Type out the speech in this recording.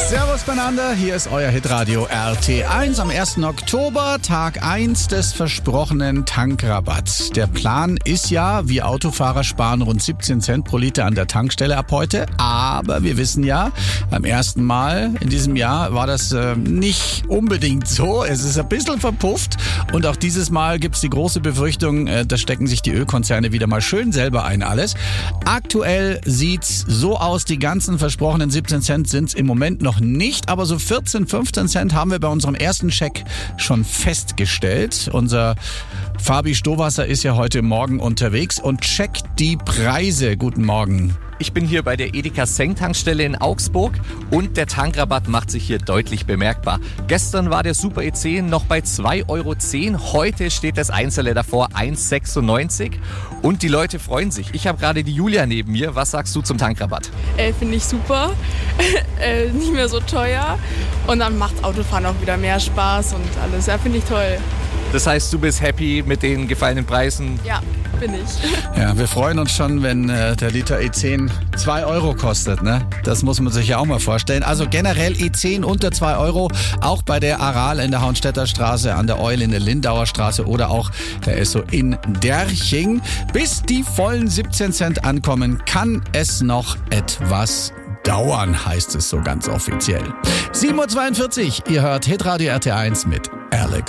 Servus beieinander, hier ist euer Hitradio RT1 am 1. Oktober, Tag 1 des versprochenen Tankrabatts. Der Plan ist ja, wir Autofahrer sparen rund 17 Cent pro Liter an der Tankstelle ab heute, aber wir wissen ja, beim ersten Mal in diesem Jahr war das nicht unbedingt so. Es ist ein bisschen verpufft und auch dieses Mal gibt's die große Befürchtung, da stecken sich die Ölkonzerne wieder mal schön selber ein alles. Aktuell sieht's so aus, die ganzen versprochenen 17 Cent sind's im Moment noch nicht, aber so 14, 15 Cent haben wir bei unserem ersten Check schon festgestellt. Unser Fabi Stowasser ist ja heute Morgen unterwegs und checkt die Preise. Guten Morgen. Ich bin hier bei der Edeka Seng-Tankstelle in Augsburg und der Tankrabatt macht sich hier deutlich bemerkbar. Gestern war der Super E10 noch bei 2,10 €, heute steht das Einzelne davor 1,96 € und die Leute freuen sich. Ich habe gerade die Julia neben mir. Was sagst du zum Tankrabatt? Finde ich super, nicht mehr so teuer und dann macht Autofahren auch wieder mehr Spaß und alles. Ja, finde ich toll. Das heißt, du bist happy mit den gefallenen Preisen? Ja, bin ich. Ja, wir freuen uns schon, wenn der Liter E10 2 € kostet, ne? Das muss man sich ja auch mal vorstellen. Also generell E10 unter 2 €, auch bei der Aral in der Hauenstädter Straße, an der Eul in der Lindauer Straße oder auch der Esso in Derching. Bis die vollen 17 Cent ankommen, kann es noch etwas dauern, heißt es so ganz offiziell. 7:42 Uhr, ihr hört Hitradio RT1 mit Alex.